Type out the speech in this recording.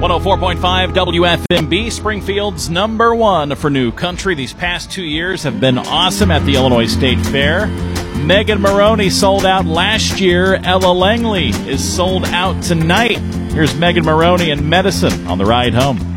104.5 WFMB, Springfield's number one for new country. These past 2 years have been awesome at the Illinois State Fair. Megan Moroney sold out last year. Ella Langley is sold out tonight. Here's Megan Moroney and Medicine on the ride home.